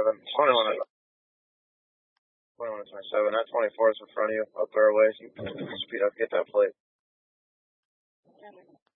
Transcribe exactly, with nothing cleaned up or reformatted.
twenty-seven. twenty-one and twenty-one and twenty-seven. That twenty-four is in front of you, up there away. So you can speed up, get that plate.